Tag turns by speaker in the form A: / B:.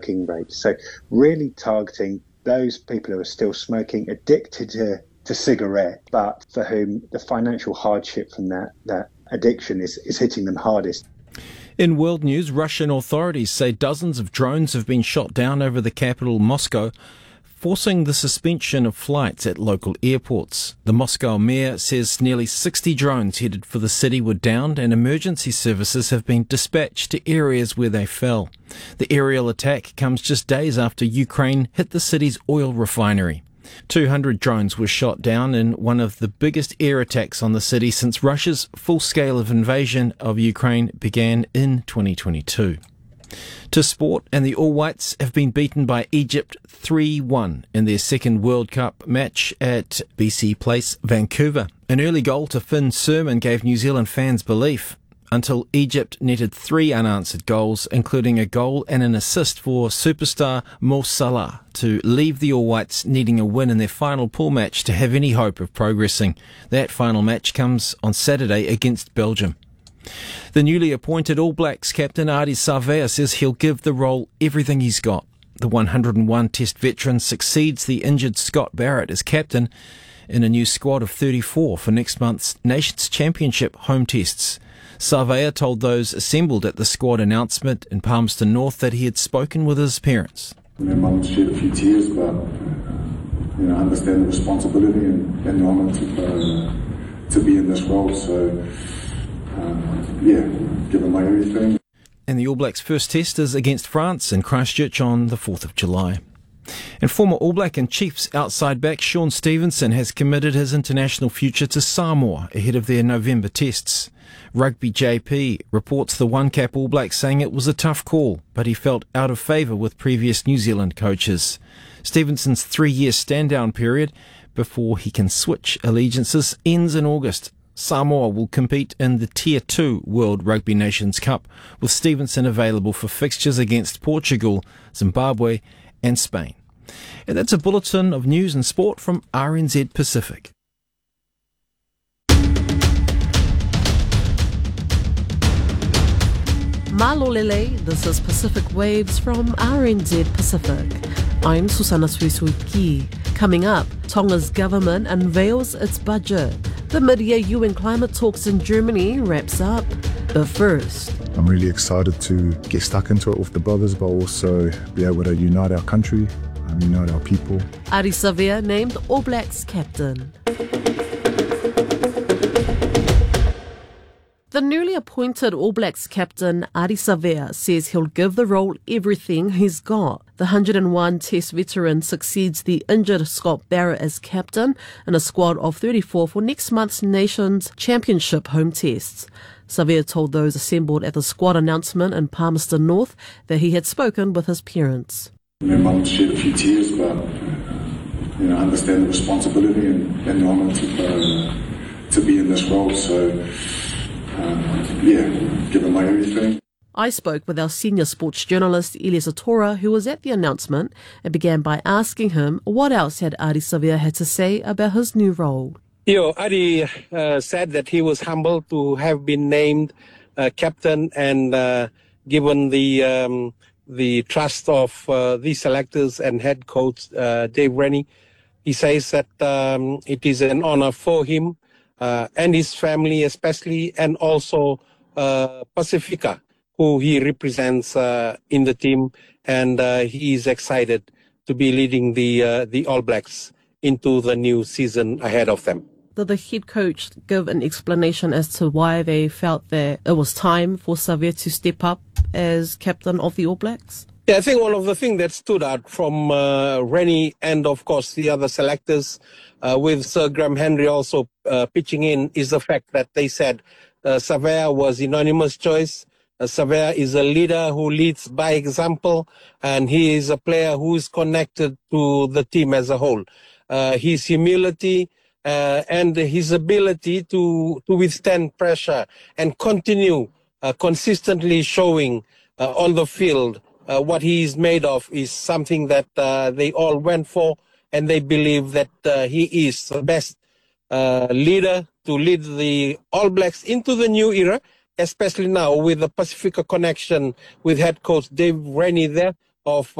A: smoking rates. So really targeting those people who are still smoking, addicted to cigarette, but for whom the financial hardship from that addiction is hitting them hardest.
B: In world news, Russian authorities say dozens of drones have been shot down over the capital, Moscow, forcing the suspension of flights at local airports. The Moscow mayor says nearly 60 drones headed for the city were downed and emergency services have been dispatched to areas where they fell. The aerial attack comes just days after Ukraine hit the city's oil refinery. 200 drones were shot down in one of the biggest air attacks on the city since Russia's full-scale invasion of Ukraine began in 2022. To sport, and the All Whites have been beaten by Egypt 3-1 in their second World Cup match at BC Place, Vancouver. An early goal to Finn Surman gave New Zealand fans belief, until Egypt netted 3 unanswered goals, including a goal and an assist for superstar Mo Salah, to leave the All Whites needing a win in their final pool match to have any hope of progressing. That final match comes on Saturday against Belgium. The newly appointed All Blacks captain Ardie Savea says he'll give the role everything he's got. The 101 Test veteran succeeds the injured Scott Barrett as captain in a new squad of 34 for next month's Nations Championship home tests. Savea told those assembled at the squad announcement in Palmerston North that he had spoken with his parents.
C: Mum shed a few tears, but I understand the responsibility and the honour to be in this role. So, give them my everything.
B: And the All Blacks' first test is against France in Christchurch on the 4th of July. And former All Black and Chiefs outside back Shaun Stevenson has committed his international future to Samoa ahead of their November tests. Rugby JP reports the one-cap All Black saying it was a tough call, but he felt out of favour with previous New Zealand coaches. Stevenson's 3-year stand-down period before he can switch allegiances ends in August. Samoa will compete in the Tier 2 World Rugby Nations Cup, with Stevenson available for fixtures against Portugal, Zimbabwe and Spain. And that's a bulletin of news and sport from RNZ Pacific.
D: Malolele, this is Pacific Waves from RNZ Pacific. I'm Susana Suisuiki. Coming up, Tonga's government unveils its budget. The mid-year UN climate talks in Germany wraps up. But first,
E: I'm really excited to get stuck into it with the brothers, but also be able to unite our country, unite our people.
D: Ardie Savea named All Blacks captain. The newly appointed All Blacks captain, Ardie Savea, says he'll give the role everything he's got. The 101 Test veteran succeeds the injured Scott Barrett as captain in a squad of 34 for next month's Nations Championship home tests. Savea told those assembled at the squad announcement in Palmerston North that he had spoken with his parents.
C: Mum shed a few tears, but I understand the responsibility and the honour to be in this role. So, give them my everything.
D: I spoke with our senior sports journalist, Elias Atora, who was at the announcement, and began by asking him what else had Ardie Savea had to say about his new role.
F: Ardie said that he was humbled to have been named captain and given the trust of the selectors and head coach Dave Rennie. He says that it is an honor for him and his family especially, and also Pacifica, who he represents in the team, and he is excited to be leading the All Blacks into the new season ahead of them.
D: Did the head coach give an explanation as to why they felt that it was time for Savea to step up as captain of the All Blacks?
F: Yeah, I think one of the things that stood out from Rennie and, of course, the other selectors, with Sir Graham Henry also pitching in, is the fact that they said Savea was unanimous choice. Savea is a leader who leads by example, and he is a player who is connected to the team as a whole. His humility and his ability to withstand pressure and continue consistently showing on the field what he is made of is something that they all went for, and they believe that he is the best leader to lead the All Blacks into the new era, especially now with the Pacifica connection with head coach Dave Rennie there of